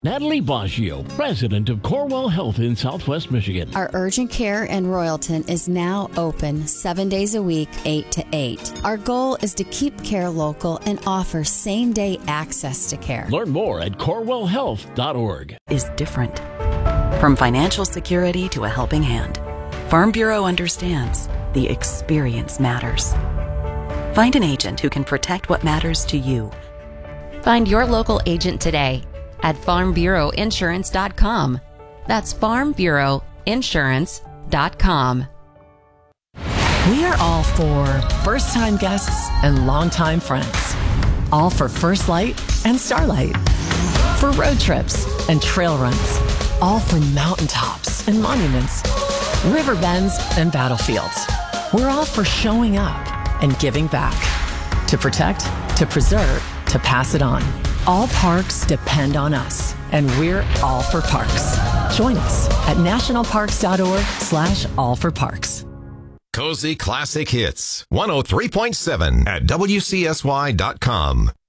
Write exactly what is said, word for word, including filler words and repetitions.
Natalie Baggio, president of Corewell Health in Southwest Michigan. Our urgent care in Royalton is now open seven days a week, eight to eight. Our goal is to keep care local and offer same-day access to care. Learn more at corewell health dot org. Is different. From financial security to a helping hand, Farm Bureau understands the experience matters. Find an agent who can protect what matters to you. Find your local agent today at farm bureau insurance dot com. That's farm bureau insurance dot com. We are all for first-time guests and longtime friends. All for First Light and Starlight. For road trips and trail runs. All for mountaintops and monuments. River bends and battlefields. We're all for showing up and giving back. To protect, to preserve, to pass it on. All parks depend on us, and we're all for parks. Join us at nationalparks.org slash all for parks. Cozy Classic Hits, one oh three point seven at W C S Y dot com.